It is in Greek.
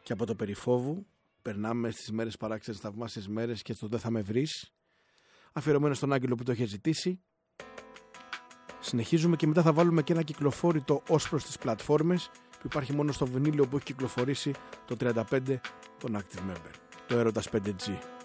Και από το Περιφόβου περνάμε στις μέρες παράξενες θαυμάσιες μέρες και στο «Δεν θα με βρεις», αφιερωμένο στον Άγγελο που το είχε ζητήσει. Συνεχίζουμε και μετά θα βάλουμε και ένα κυκλοφόρητο ως προς τις πλατφόρμες που υπάρχει μόνο στο βινίλιο που έχει κυκλοφορήσει το 35 των Active Member, το Έρωτας 5G.